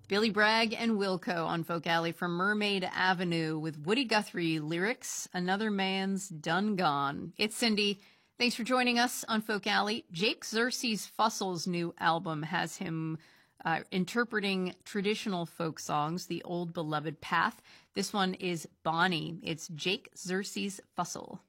Billy Bragg and Wilco on Folk Alley from Mermaid Avenue with Woody Guthrie lyrics, Another Man's Done Gone. It's Cindy. Thanks for joining us on Folk Alley. Jake Xerxes Fussel's new album has him interpreting traditional folk songs, The Old Beloved Path. This one is Bonnie. It's Jake Xerxes Fussell.